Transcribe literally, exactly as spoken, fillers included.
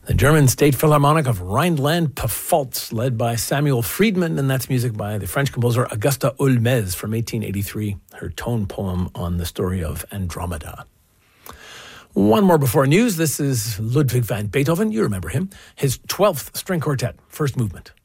The German State Philharmonic of Rhineland-Pfalz, led by Samuel Friedman, and that's music by the French composer Augusta Holmès from eighteen eighty-three, her tone poem on the story of Andromeda. One more before news. This is Ludwig van Beethoven. You remember him. His twelfth string quartet, first movement.